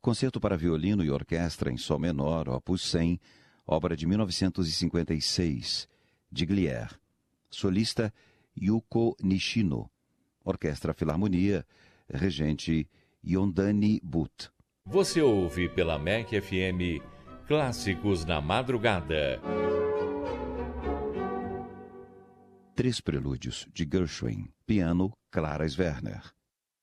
Concerto para violino e orquestra em sol menor, opus 100, obra de 1956, de Glier. Solista Yuko Nishino. Orquestra Filarmonia, regente Yondani But. Você ouve pela MEC FM Clássicos na Madrugada. 3 prelúdios, de Gershwin. Piano, Clara Sverner.